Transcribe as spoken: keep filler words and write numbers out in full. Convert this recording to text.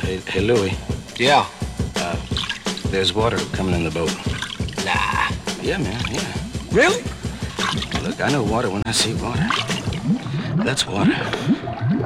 Hey, hey, Louie. Yeah. Uh, there's water coming in the boat. Nah. Yeah, man, yeah. Really? Look, I know water when I see water. That's water.